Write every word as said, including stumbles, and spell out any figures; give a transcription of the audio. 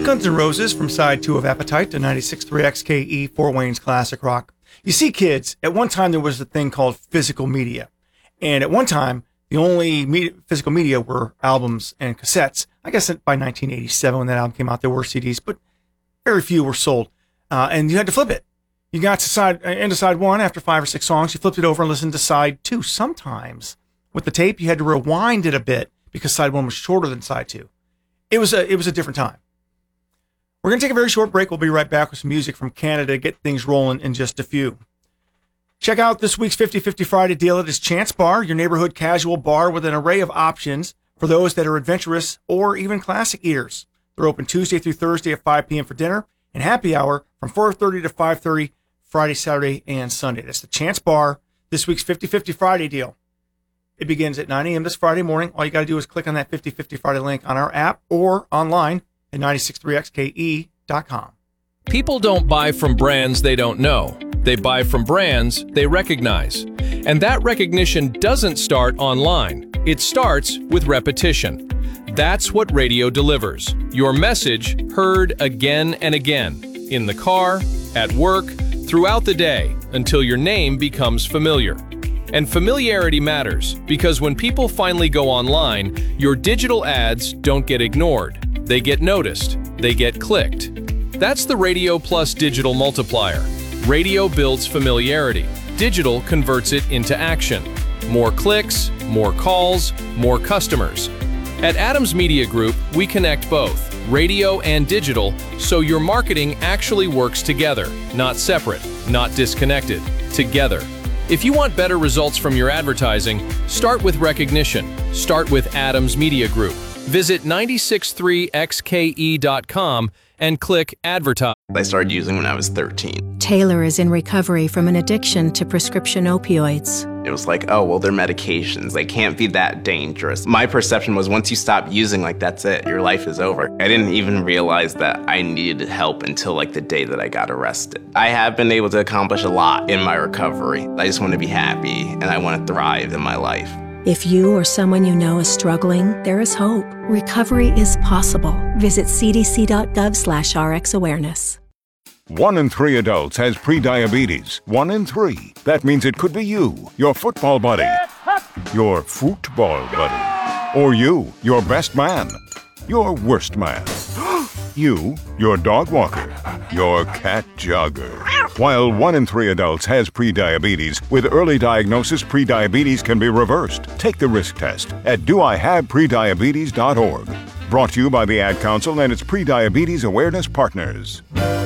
Guns N' Roses from side two of Appetite to ninety-six point three X K E, Fort Wayne's classic rock. You see, kids, at one time there was a thing called physical media. And at one time, the only media, physical media were albums and cassettes. I guess by nineteen eighty-seven, when that album came out, there were C Ds, but very few were sold. Uh, and you had to flip it. You got to side, into side one after five or six songs. You flipped it over and listened to side two. Sometimes with the tape, you had to rewind it a bit because side one was shorter than side two. It was a, it was a different time. We're going to take a very short break. We'll be right back with some music from Canada to get things rolling in just a few. Check out this week's fifty fifty Friday deal at his Chance Bar, your neighborhood casual bar with an array of options for those that are adventurous or even classic eaters. They're open Tuesday through Thursday at five p.m. for dinner and happy hour from four thirty to five thirty Friday, Saturday, and Sunday. That's the Chance Bar, this week's fifty fifty Friday deal. It begins at nine a.m. this Friday morning. All you got to do is click on that fifty fifty Friday link on our app or online at ninety-six point three X K E dot com. People don't buy from brands they don't know. They buy from brands they recognize. And that recognition doesn't start online. It starts with repetition. That's what radio delivers. Your message heard again and again. In the car, at work, throughout the day, until your name becomes familiar. And familiarity matters, because when people finally go online, your digital ads don't get ignored. They get noticed. They get clicked. That's the Radio Plus Digital Multiplier. Radio builds familiarity. Digital converts it into action. More clicks, more calls, more customers. At Adams Media Group, we connect both, radio and digital, so your marketing actually works together, not separate, not disconnected, together. If you want better results from your advertising, start with recognition. Start with Adams Media Group. Visit ninety-six point three X K E dot com and click Advertise. I started using when I was thirteen. Taylor is in recovery from an addiction to prescription opioids. It was like, oh, well, they're medications. They can't be that dangerous. My perception was once you stop using, like, that's it. Your life is over. I didn't even realize that I needed help until, like, the day that I got arrested. I have been able to accomplish a lot in my recovery. I just want to be happy, and I want to thrive in my life. If you or someone you know is struggling, there is hope. Recovery is possible. Visit c d c dot gov slash r x awareness. One in three adults has prediabetes. One in three. That means it could be you, your football buddy, your football buddy, or you, your best man, your worst man, you, your dog walker, your cat jogger. While one in three adults has prediabetes, with early diagnosis, prediabetes can be reversed. Take the risk test at do I have prediabetes dot org. Brought to you by the Ad Council and its prediabetes awareness partners.